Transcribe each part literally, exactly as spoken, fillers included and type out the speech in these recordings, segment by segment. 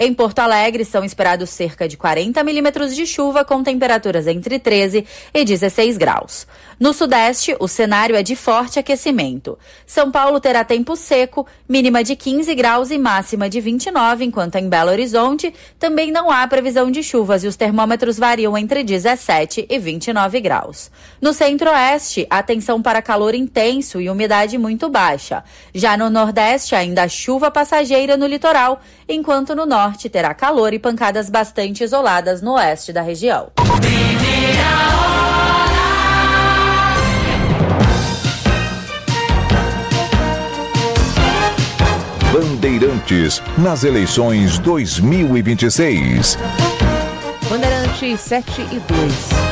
Em Porto Alegre, são esperados cerca de quarenta milímetros de chuva, com temperaturas entre treze e dezesseis graus. No Sudeste, o cenário é de forte aquecimento. São Paulo terá tempo seco, mínima de quinze graus e máxima de vinte e nove, enquanto em Belo Horizonte também não há previsão de chuvas e os termômetros variam entre dezessete e vinte e nove graus. No Centro-Oeste, atenção para calor intenso e umidade muito baixa. Já no Nordeste, ainda chuva passageira no litoral, enquanto no Norte terá calor e pancadas bastante isoladas no oeste da região. Bandeirantes nas eleições dois mil e vinte e seis. Bandeirantes sete e dois.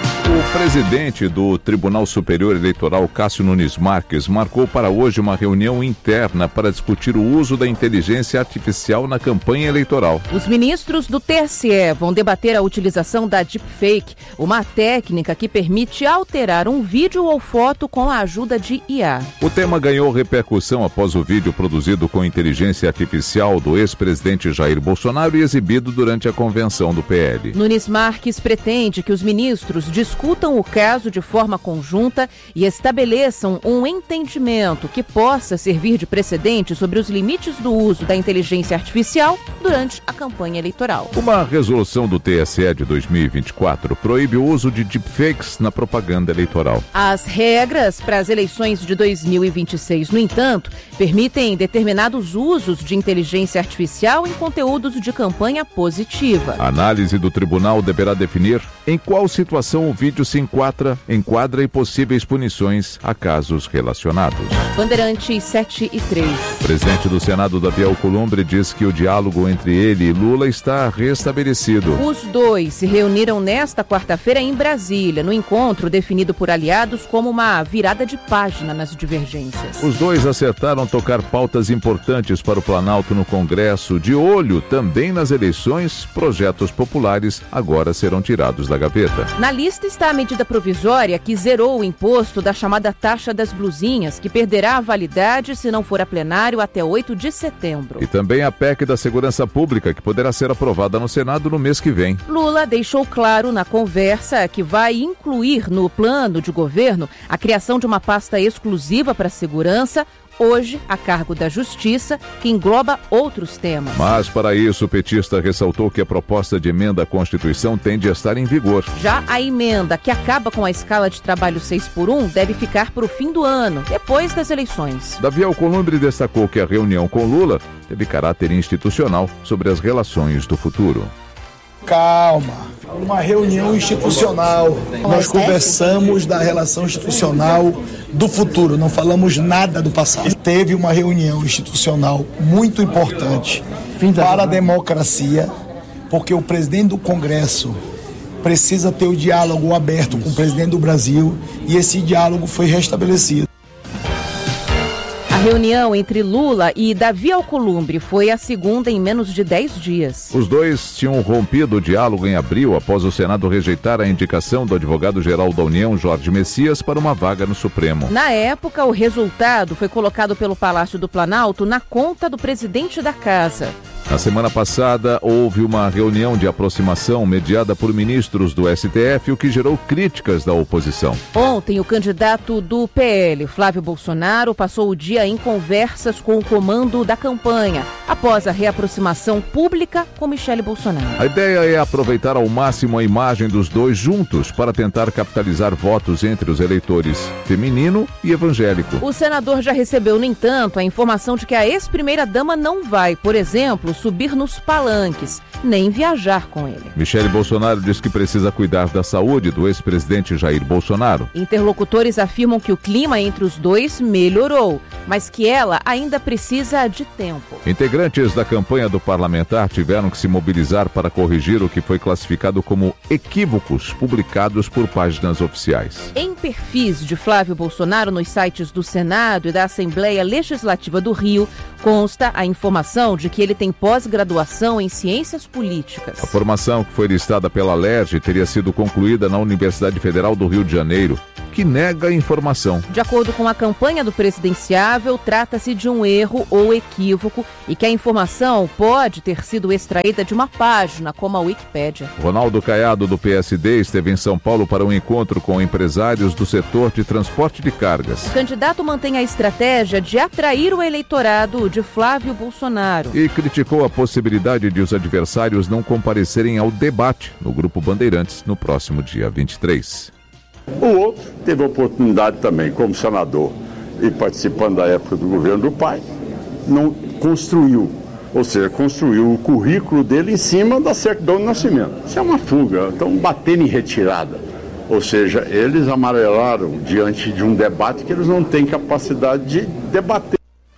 O presidente do Tribunal Superior Eleitoral, Cássio Nunes Marques, marcou para hoje uma reunião interna para discutir o uso da inteligência artificial na campanha eleitoral. Os ministros do T S E vão debater a utilização da deepfake, uma técnica que permite alterar um vídeo ou foto com a ajuda de I A. O tema ganhou repercussão após o vídeo produzido com inteligência artificial do ex-presidente Jair Bolsonaro e exibido durante a convenção do P L. Nunes Marques pretende que os ministros discutam discutam o caso de forma conjunta e estabeleçam um entendimento que possa servir de precedente sobre os limites do uso da inteligência artificial durante a campanha eleitoral. Uma resolução do T S E de dois mil e vinte e quatro proíbe o uso de deepfakes na propaganda eleitoral. As regras para as eleições de dois mil e vinte e seis, no entanto, permitem determinados usos de inteligência artificial em conteúdos de campanha positiva. A análise do tribunal deverá definir em qual situação o vídeo se enquadra, enquadra e possíveis punições a casos relacionados. Bandeirantes sete e três. O presidente do Senado, Davi Alcolumbre, diz que o diálogo entre ele e Lula está restabelecido. Os dois se reuniram nesta quarta-feira em Brasília, no encontro definido por aliados como uma virada de página nas divergências. Os dois acertaram tocar pautas importantes para o Planalto no Congresso. De olho também nas eleições, projetos populares agora serão tirados da gaveta. Na lista está a medida provisória que zerou o imposto da chamada taxa das blusinhas, que perderá a validade se não for a plenário até oito de setembro. E também a P E C da Segurança Pública, que poderá ser aprovada no Senado no mês que vem. Lula deixou claro na conversa que vai incluir no plano de governo a criação de uma pasta exclusiva para a segurança, hoje a cargo da Justiça, que engloba outros temas. Mas, para isso, o petista ressaltou que a proposta de emenda à Constituição tende a estar em vigor. Já a emenda, que acaba com a escala de trabalho seis por um, deve ficar para o fim do ano, depois das eleições. Davi Alcolumbre destacou que a reunião com Lula teve caráter institucional sobre as relações do futuro. Calma, uma reunião institucional. Nós conversamos da relação institucional do futuro, não falamos nada do passado. Teve uma reunião institucional muito importante para a democracia, porque o presidente do Congresso precisa ter o diálogo aberto com o presidente do Brasil e esse diálogo foi restabelecido. A reunião entre Lula e Davi Alcolumbre foi a segunda em menos de dez dias. Os dois tinham rompido o diálogo em abril após o Senado rejeitar a indicação do advogado-geral da União, Jorge Messias, para uma vaga no Supremo. Na época, o resultado foi colocado pelo Palácio do Planalto na conta do presidente da Casa. Na semana passada, houve uma reunião de aproximação mediada por ministros do S T F, o que gerou críticas da oposição. Ontem, o candidato do P L, Flávio Bolsonaro, passou o dia em conversas com o comando da campanha, após a reaproximação pública com Michele Bolsonaro. A ideia é aproveitar ao máximo a imagem dos dois juntos para tentar capitalizar votos entre os eleitores feminino e evangélico. O senador já recebeu, no entanto, a informação de que a ex-primeira-dama não vai, por exemplo, subir nos palanques, nem viajar com ele. Michele Bolsonaro diz que precisa cuidar da saúde do ex-presidente Jair Bolsonaro. Interlocutores afirmam que o clima entre os dois melhorou, mas que ela ainda precisa de tempo. Integrantes da campanha do parlamentar tiveram que se mobilizar para corrigir o que foi classificado como equívocos publicados por páginas oficiais. Em perfis de Flávio Bolsonaro nos sites do Senado e da Assembleia Legislativa do Rio, consta a informação de que ele tem pós-graduação em Ciências Políticas. A formação, que foi listada pela L E R J, teria sido concluída na Universidade Federal do Rio de Janeiro. que nega a informação. De acordo com a campanha do Presidenciável, trata-se de um erro ou equívoco e que a informação pode ter sido extraída de uma página, como a Wikipédia. Ronaldo Caiado, do P S D, esteve em São Paulo para um encontro com empresários do setor de transporte de cargas. O candidato mantém a estratégia de atrair o eleitorado de Flávio Bolsonaro. E criticou a possibilidade de os adversários não comparecerem ao debate no Grupo Bandeirantes no próximo dia vinte e três. O outro teve a oportunidade também, como senador e participando da época do governo do pai, não construiu, ou seja, construiu o currículo dele em cima da certidão de nascimento. Isso é uma fuga, estão batendo em retirada. Ou seja, eles amarelaram diante de um debate que eles não têm capacidade de debater.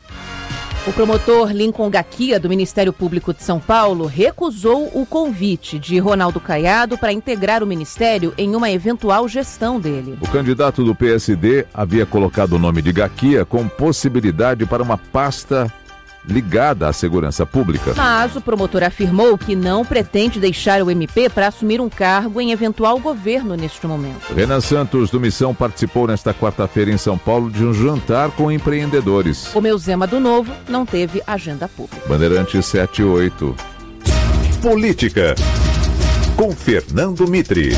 O promotor Lincoln Gaquia, do Ministério Público de São Paulo, recusou o convite de Ronaldo Caiado para integrar o ministério em uma eventual gestão dele. O candidato do P S D havia colocado o nome de Gaquia com possibilidade para uma pasta ligada à segurança pública. Mas o promotor afirmou que não pretende deixar o M P para assumir um cargo em eventual governo neste momento. Renan Santos, do Missão, participou nesta quarta-feira em São Paulo de um jantar com empreendedores. O Meuzema do Novo não teve agenda pública. Bandeirantes sete e oito. Política, com Fernando Mitre.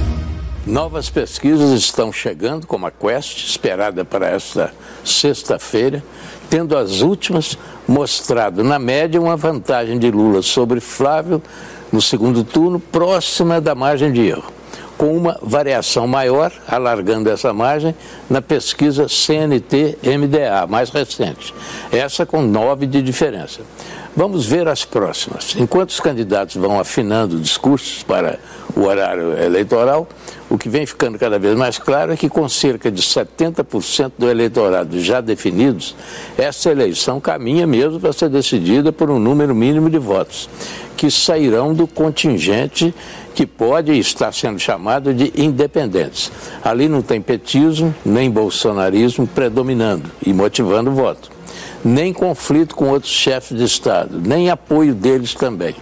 Novas pesquisas estão chegando, como a Quest, esperada para esta sexta-feira, tendo as últimas mostrado, na média, uma vantagem de Lula sobre Flávio no segundo turno, próxima da margem de erro, com uma variação maior, alargando essa margem, na pesquisa C N T M D A, mais recente, essa com nove de diferença. Vamos ver as próximas. Enquanto os candidatos vão afinando discursos para o horário eleitoral, o que vem ficando cada vez mais claro é que, com cerca de setenta por cento do eleitorado já definidos, essa eleição caminha mesmo para ser decidida por um número mínimo de votos, que sairão do contingente que pode estar sendo chamado de independentes. Ali não tem petismo, nem bolsonarismo predominando e motivando o voto, nem conflito com outros chefes de Estado, nem apoio deles também.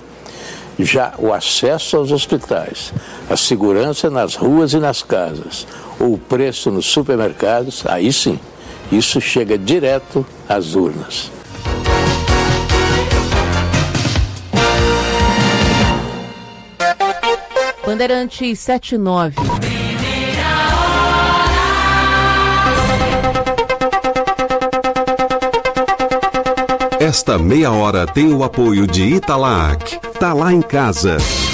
Já o acesso aos hospitais, a segurança nas ruas e nas casas, ou o preço nos supermercados, aí sim, isso chega direto às urnas. Bandeirantes sete e nove. Esta meia hora tem o apoio de Italac. Tá lá em casa.